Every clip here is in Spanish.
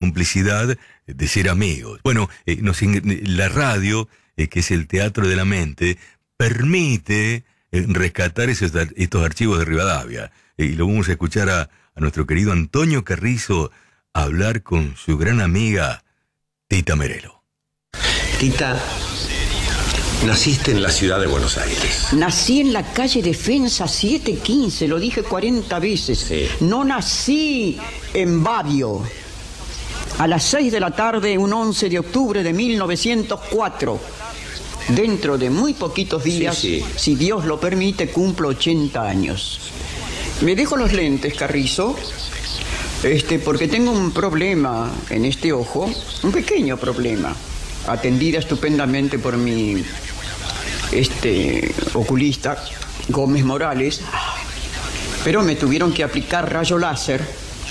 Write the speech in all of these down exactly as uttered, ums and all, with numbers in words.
complicidad de ser amigos. Bueno, eh, nos, la radio, eh, que es el teatro de la mente, permite eh, rescatar esos, estos archivos de Rivadavia. Eh, y lo vamos a escuchar a, a nuestro querido Antonio Carrizo hablar con su gran amiga Tita Merelo. Tita, naciste en la ciudad de Buenos Aires. Nací en la calle Defensa siete quince, lo dije cuarenta veces. Sí. No nací en Babio. A las seis de la tarde, un once de octubre de mil novecientos cuatro. Dentro de muy poquitos días, sí, sí. si Dios lo permite, cumplo ochenta años. Me dejo los lentes, Carrizo, este, porque tengo un problema en este ojo, un pequeño problema, atendida estupendamente por mi este, oculista, Gómez Morales, pero me tuvieron que aplicar rayo láser,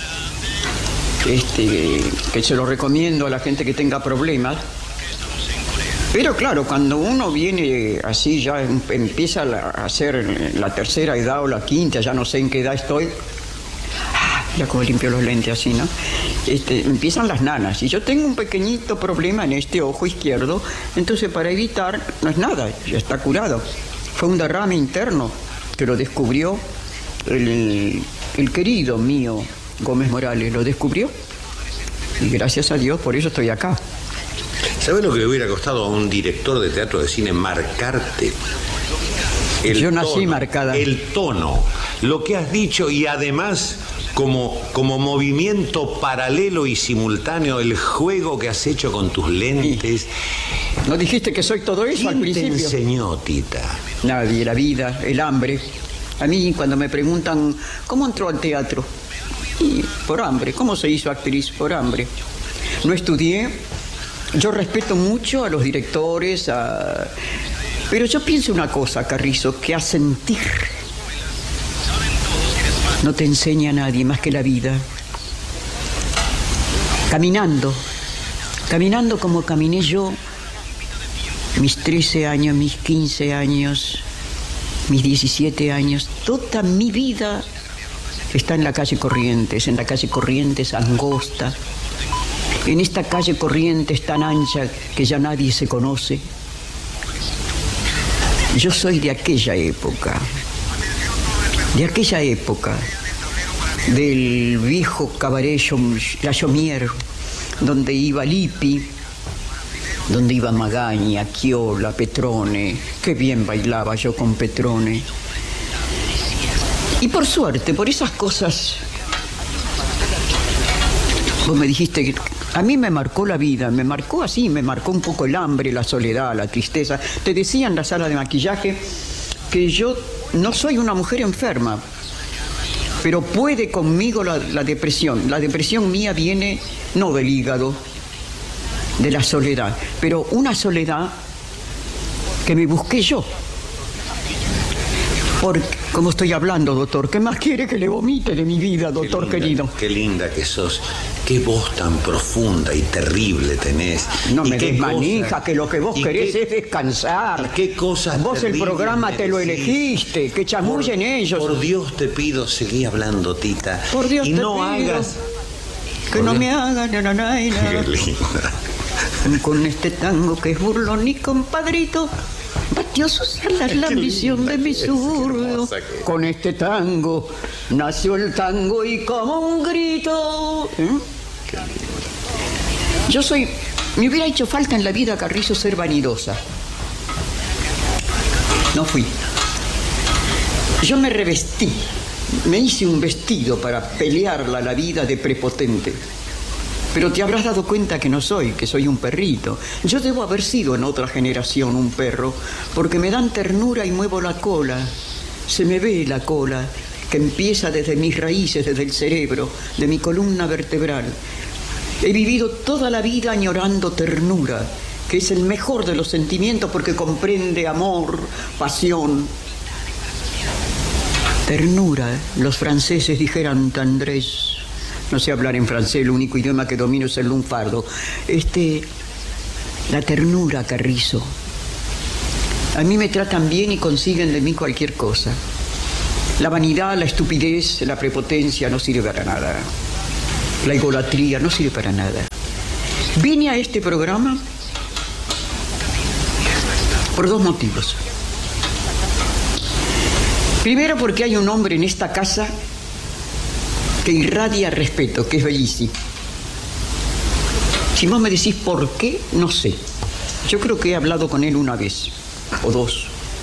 este, que se lo recomiendo a la gente que tenga problemas. Pero claro, cuando uno viene así, ya empieza a hacer la tercera edad o la quinta, ya no sé en qué edad estoy. Ah, ya como limpio los lentes así, ¿no? Este, empiezan las nanas. Y yo tengo un pequeñito problema en este ojo izquierdo, entonces para evitar, no es nada, ya está curado. Fue un derrame interno que lo descubrió el, el querido mío, Gómez Morales, lo descubrió. Y gracias a Dios, por eso estoy acá. ¿Sabes lo que le hubiera costado a un director de teatro de cine marcarte? El Yo nací tono, marcada. El tono, lo que has dicho y además como, como movimiento paralelo y simultáneo, el juego que has hecho con tus lentes. ¿No dijiste que soy todo eso al ¿Quién te principio? enseñó, Tita? Nadie, la vida, el hambre. A mí cuando me preguntan, ¿cómo entró al teatro? Y por hambre. ¿Cómo se hizo actriz? Por hambre. No estudié. Yo respeto mucho a los directores, a... pero yo pienso una cosa, Carrizo, que a sentir no te enseña a nadie más que la vida. Caminando, caminando como caminé yo, mis trece años, mis quince años, mis diecisiete años, toda mi vida está en la calle Corrientes, en la calle Corrientes angosta. En esta calle Corrientes tan ancha que ya nadie se conoce. Yo soy de aquella época, de aquella época, del viejo cabaret La Chomier, donde iba Lippi, donde iba Magaña, Chiola, Petrone. Qué bien bailaba yo con Petrone. Y por suerte, por esas cosas, vos me dijiste que a mí me marcó la vida, me marcó así, me marcó un poco el hambre, la soledad, la tristeza. Te decía en la sala de maquillaje que yo no soy una mujer enferma, pero puede conmigo la, la depresión. La depresión mía viene no del hígado, de la soledad, pero una soledad que me busqué yo. Porque, como estoy hablando, doctor, ¿qué más quiere que le vomite de mi vida, doctor qué linda, querido? Qué linda que sos. Qué voz tan profunda y terrible tenés. No y me qué desmanija, cosas, que lo que vos querés qué, es descansar. ¿Y qué cosas Vos el programa te lo decís. elegiste, que chamullen por, ellos. Por Dios te pido, seguí hablando, Tita. Por Dios y te no pido hagas... que no me hagan, no, no, no, no. Qué linda. Con este tango que es burlón y compadrito, batió sus alas la ambición de mi suburbio. Con este tango nació el tango y como un grito. ¿Eh? Yo soy... Me hubiera hecho falta en la vida, Carrizo, ser vanidosa. No fui. Yo me revestí. Me hice un vestido para pelearla la vida de prepotente. Pero te habrás dado cuenta que no soy, que soy un perrito. Yo debo haber sido en otra generación un perro, porque me dan ternura y muevo la cola. Se me ve la cola, que empieza desde mis raíces, desde el cerebro, de mi columna vertebral. He vivido toda la vida añorando ternura, que es el mejor de los sentimientos porque comprende amor, pasión. Ternura, los franceses dijeran tendrés. No sé hablar en francés, el único idioma que domino es el lunfardo. Este, la ternura, Carrizo. A mí me tratan bien y consiguen de mí cualquier cosa. La vanidad, la estupidez, la prepotencia no sirve para nada. la idolatría, no sirve para nada. Vine a este programa por dos motivos. Primero, porque hay un hombre en esta casa que irradia respeto, que es bellísimo. Si vos me decís por qué, no sé. Yo creo que he hablado con él una vez o dos.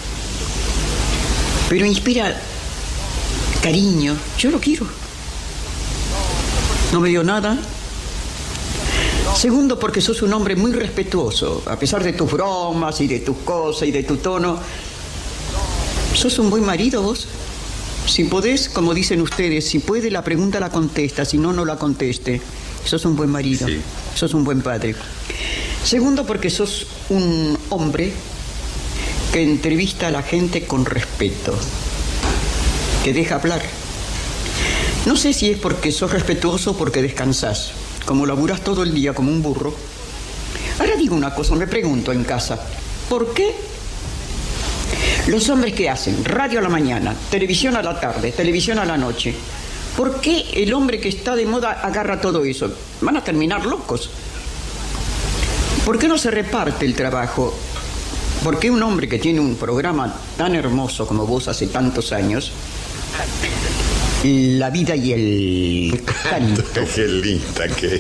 Pero inspira cariño. Yo lo quiero. No me dio nada. Segundo, porque sos un hombre muy respetuoso. A pesar de tus bromas y de tus cosas y de tu tono. ¿Sos un buen marido vos? Si podés, como dicen ustedes, si puede la pregunta la contesta, si no, no la conteste. Sos un buen marido, sí. Sos un buen padre. Segundo, porque sos un hombre que entrevista a la gente con respeto, que deja hablar. No sé si es porque sos respetuoso o porque descansás, como laburás todo el día como un burro. Ahora digo una cosa, me pregunto en casa, ¿por qué los hombres que hacen radio a la mañana, televisión a la tarde, televisión a la noche, por qué el hombre que está de moda agarra todo eso? Van a terminar locos. ¿Por qué no se reparte el trabajo? ¿Por qué un hombre que tiene un programa tan hermoso como vos hace tantos años, la vida y el canto? Qué linda que...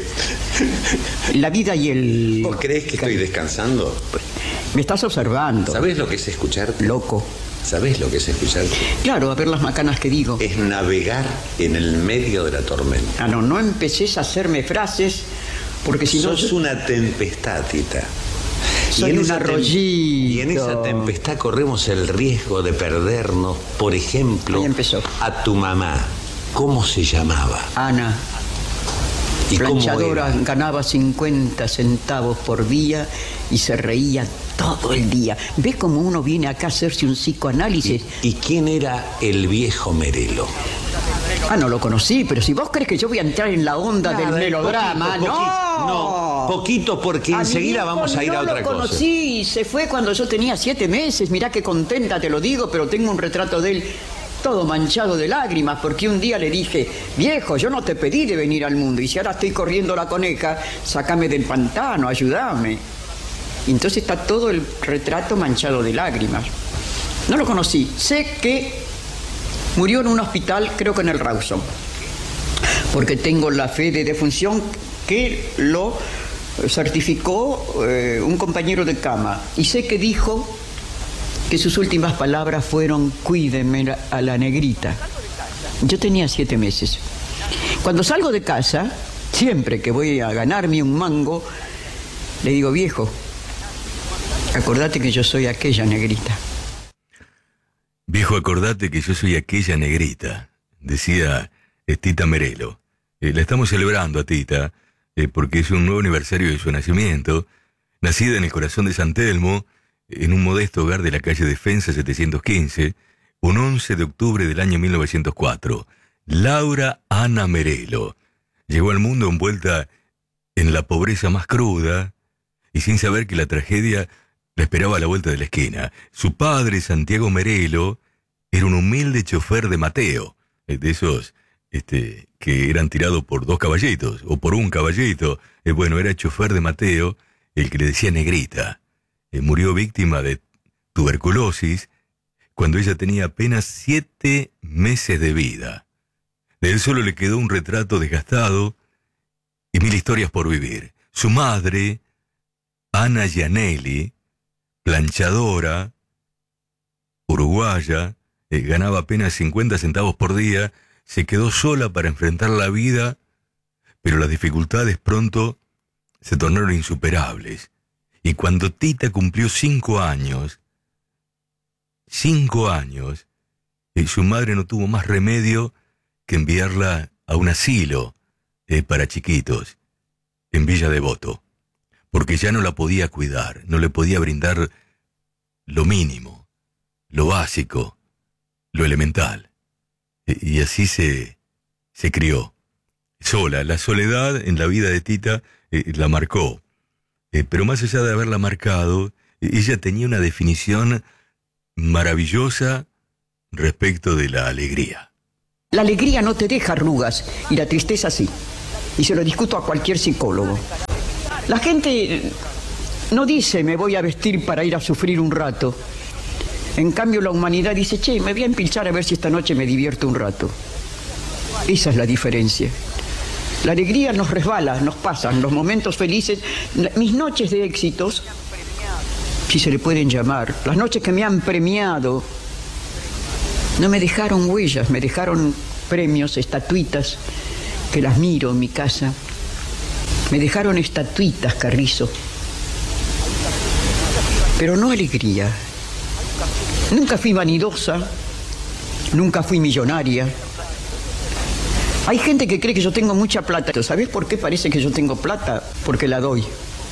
La vida y el... ¿Vos creés que estoy descansando? Me estás observando. ¿Sabés lo que es escucharte? Loco. ¿Sabés lo que es escucharte? Claro, a ver las macanas que digo. Es navegar en el medio de la tormenta. Ah, no, no empecés a hacerme frases, porque si no... Sos una tempestad, Tita. Soy un arroyito. Y en esa tempestad corremos el riesgo de perdernos, por ejemplo, Ahí empezó. a tu mamá. ¿Cómo se llamaba? Ana. ¿Y Planchadora, ganaba cincuenta centavos por día y se reía todo el día. ¿Ves cómo uno viene acá a hacerse un psicoanálisis? ¿Y, ¿Y quién era el viejo Merelo? Ah, no lo conocí, pero si vos crees que yo voy a entrar en la onda Nada, del melodrama, poquito, ¡no! Poquito, no, poquito porque a enseguida vamos a ir no a otra lo cosa. Conocí, se fue cuando yo tenía siete meses, mirá qué contenta te lo digo, pero tengo un retrato de él todo manchado de lágrimas, porque un día le dije, viejo, yo no te pedí de venir al mundo, y si ahora estoy corriendo la coneja, sácame del pantano, ayúdame. Y entonces está todo el retrato manchado de lágrimas. No lo conocí, sé que murió en un hospital, creo que en el Rawson, porque tengo la fe de defunción que lo certificó eh, un compañero de cama, y sé que dijo que sus últimas palabras fueron, cuídeme a la negrita. Yo tenía siete meses. Cuando salgo de casa, siempre que voy a ganarme un mango, le digo, viejo, acordate que yo soy aquella negrita. Viejo, acordate que yo soy aquella negrita, decía Tita Merelo. Eh, la estamos celebrando a Tita, eh, porque es un nuevo aniversario de su nacimiento, nacida en el corazón de San Telmo, en un modesto hogar de la calle Defensa setecientos quince, un once de octubre del año mil novecientos cuatro. Laura Ana Merelo llegó al mundo envuelta en la pobreza más cruda y sin saber que la tragedia la esperaba a la vuelta de la esquina. Su padre, Santiago Merelo, era un humilde chofer de Mateo, de esos este, que eran tirados por dos caballitos o por un caballito. Eh, bueno, era chofer de Mateo, el que le decía negrita. Eh, murió víctima de tuberculosis cuando ella tenía apenas siete meses de vida. De él solo le quedó un retrato desgastado y mil historias por vivir. Su madre, Ana Gianelli, planchadora, uruguaya, eh, ganaba apenas cincuenta centavos por día, se quedó sola para enfrentar la vida, pero las dificultades pronto se tornaron insuperables. Y cuando Tita cumplió cinco años, cinco años, eh, su madre no tuvo más remedio que enviarla a un asilo eh, para chiquitos en Villa Devoto, porque ya no la podía cuidar, no le podía brindar lo mínimo, lo básico, lo elemental. Eh, y así se, se crió, sola. La soledad en la vida de Tita eh, la marcó. Eh, pero más allá de haberla marcado, ella tenía una definición maravillosa respecto de la alegría. La alegría no te deja arrugas y la tristeza sí. y se lo discuto a cualquier psicólogo. La gente no dice me voy a vestir para ir a sufrir un rato. En cambio la humanidad dice, che, me voy a empilchar a ver si esta noche me divierto un rato. Esa es la diferencia. La alegría nos resbala, nos pasan, los momentos felices, mis noches de éxitos, si se le pueden llamar, las noches que me han premiado, no me dejaron huellas, me dejaron premios, estatuitas, que las miro en mi casa. Me dejaron estatuitas, Carrizo. Pero no alegría. Nunca fui vanidosa, nunca fui millonaria. Hay gente que cree que yo tengo mucha plata. ¿Sabés por qué parece que yo tengo plata? Porque la doy.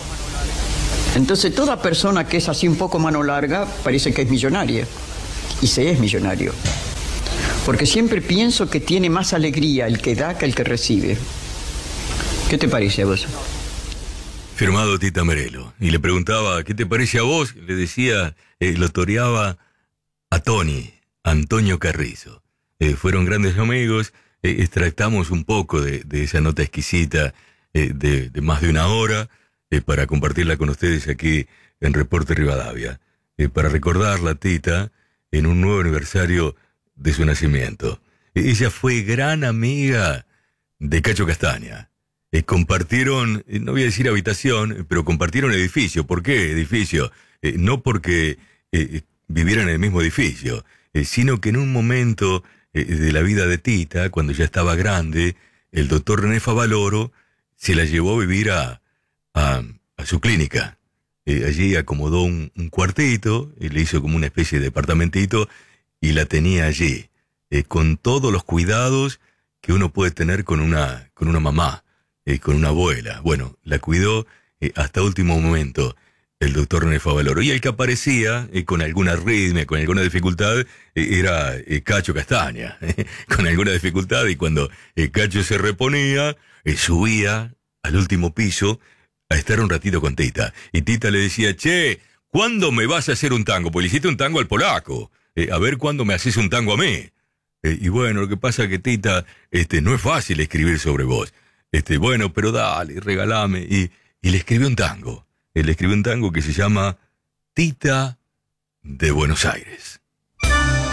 Entonces toda persona que es así un poco mano larga parece que es millonaria. Y se es millonario. Porque siempre pienso que tiene más alegría el que da que el que recibe. ¿Qué te parece a vos? Firmado Tita Merelo. Y le preguntaba, ¿qué te parece a vos? Le decía, eh, lo toreaba a Tony, Antonio Carrizo. Eh, fueron grandes amigos. Eh, extractamos un poco de, de esa nota exquisita eh, de, de más de una hora eh, para compartirla con ustedes aquí en Reporte Rivadavia. Eh, para recordarla, Tita, en un nuevo aniversario de su nacimiento. Eh, ella fue gran amiga de Cacho Castaña. Eh, compartieron, eh, no voy a decir habitación, pero compartieron edificio. ¿Por qué edificio? Eh, no porque eh, vivieran en el mismo edificio, eh, sino que en un momento eh, de la vida de Tita, cuando ya estaba grande, el doctor René Favaloro se la llevó a vivir a, a, a su clínica. Eh, allí acomodó un, un cuartito, y le hizo como una especie de departamentito, y la tenía allí, eh, con todos los cuidados que uno puede tener con una, con una mamá. Eh, con una abuela. Bueno, la cuidó eh, hasta último momento el doctor René Favaloro. Y el que aparecía eh, con alguna arritmia, con alguna dificultad, eh, era eh, Cacho Castaña, eh, con alguna dificultad. Y cuando eh, Cacho se reponía, eh, subía al último piso a estar un ratito con Tita. Y Tita le decía, che, ¿cuándo me vas a hacer un tango? Pues le hiciste un tango al polaco. Eh, a ver cuándo me haces un tango a mí. Eh, y bueno, lo que pasa es que Tita, este, no es fácil escribir sobre vos. Este, bueno, pero dale, regalame. Y, y le escribió un tango. Le escribió un tango que se llama Tita de Buenos Aires.